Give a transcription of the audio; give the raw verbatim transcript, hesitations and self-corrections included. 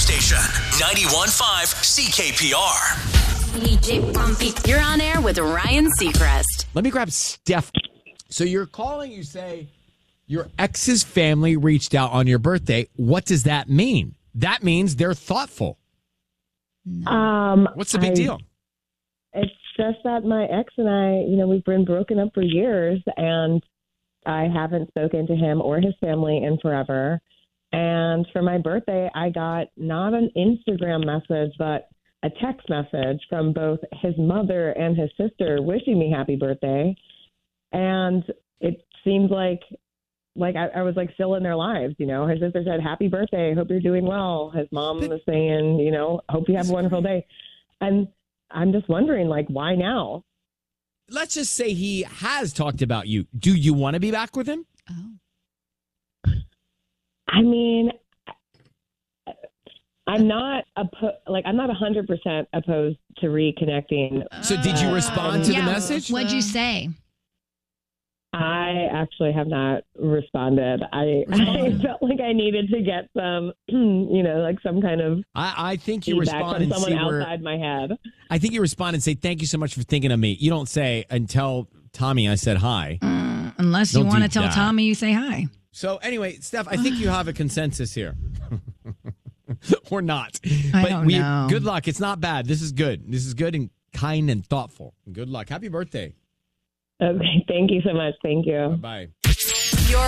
station, ninety-one point five C K P R. D J Bumpy. You're on air with Ryan Seacrest. Let me grab Steph. So you're calling, you say your ex's family reached out on your birthday. What does that mean? That means they're thoughtful. Um, What's the big I- deal? It's just that my ex and I, you know, we've been broken up for years, and I haven't spoken to him or his family in forever. And for my birthday, I got not an Instagram message, but a text message from both his mother and his sister wishing me happy birthday. And it seemed like, like I, I was like still in their lives, you know. His sister said, "Happy birthday. Hope you're doing well." His mom was saying, you know, "Hope you have a wonderful day." And I'm just wondering, like, why now? Let's just say he has talked about you. Do you want to be back with him? Oh. I mean, I'm not oppo- like I'm not one hundred percent opposed to reconnecting. So did you respond to yeah. the message? What'd you say? I actually have not responded. I, I felt like I needed to get some, you know, like some kind of I, I think you feedback respond from and someone see where. outside my head. I think you respond and say, "Thank you so much for thinking of me." You don't say, "Until Tommy, I said hi." Mm, unless you Don't want to do tell that. Tommy you say hi. So anyway, Steph, I think you have a consensus here. Or not. I but don't we, know. Good luck. It's not bad. This is good. This is good and kind and thoughtful. Good luck. Happy birthday. Okay, thank you so much. Thank you. Bye-bye.